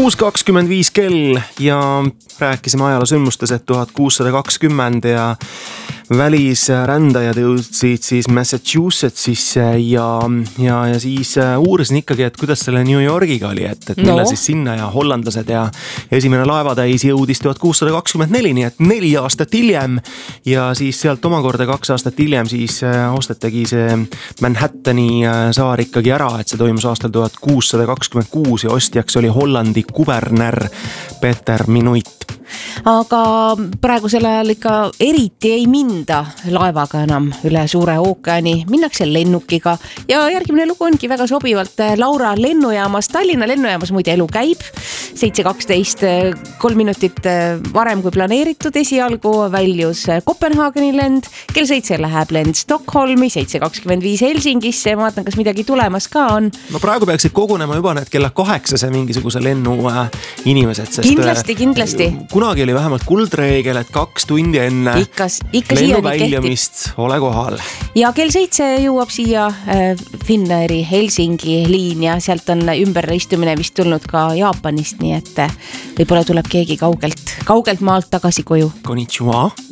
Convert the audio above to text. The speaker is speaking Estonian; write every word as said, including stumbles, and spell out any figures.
kuus kakskümmend viis kell ja rääkisime ajaloosündmustes, et tuhat kuussada kakskümmend ja välisrändajad jõudsid siis Massachusettsisse ja, ja, ja siis uurisin ikkagi, et kuidas selle New Yorgiga oli, et, et millal no. siis sinna ja hollandlased ja esimene laevatäis jõudis tuhat kuussada kakskümmend neli, nii et neli aastat hiljem ja siis sealt omakorda kaks aastat hiljem siis ostetegi see Manhattani saar ikkagi ära, et see toimus aastal tuhat kuussada kakskümmend kuus ja ostjaks oli Hollandi kuberner Peter Minuit. Aga praegusel ajal ikka eriti ei minda laevaga enam üle suure ookeani, minnakse lennukiga ja järgmine lugu ongi väga sobivalt Laura lennujaamas. Tallinna lennujaamas muide elu käib seitse kaksteist, kolm minutit varem kui planeeritud. Esialgu väljus Kopenhaageni lend, kell seitse läheb lend Stockholmi, seitse kakskümmend viis Helsingisse. Ma vaatan, kas midagi tulemas ka on. No praegu peaksid kogunema juba need kella kaheksase mingisuguse lennu inimesed, sest kindlasti, kindlasti. Kunagi oli vähemalt kuldreegel, et kaks tundi enne Ikkas, ikka lennu väljumist ole kohal. Ja kell seitse jõuab siia Finnairi Helsingi liin ja sealt on ümberreistumine vist tulnud ka Jaapanist, nii et võib-olla tuleb keegi kaugelt, kaugelt maalt tagasi koju. Konnichiwa.